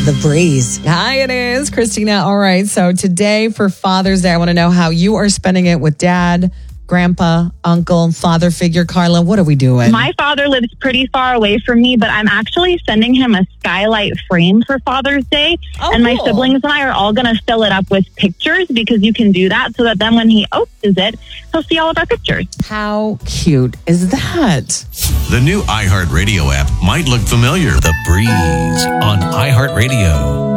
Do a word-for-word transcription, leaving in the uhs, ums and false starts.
The Breeze. Hi, it is Christina. All right. So today for Father's Day, I want to know how you are spending it with dad, grandpa, uncle, father figure. Carla, what are we doing? My father lives pretty far away from me, but I'm actually sending him a skylight frame for Father's Day. Oh, and my cool. siblings and I are all going to fill it up with pictures because you can do that so that then when he opens it, he'll see all of our pictures. How cute is that? The new iHeartRadio app might look familiar. The Breeze on iHeartRadio.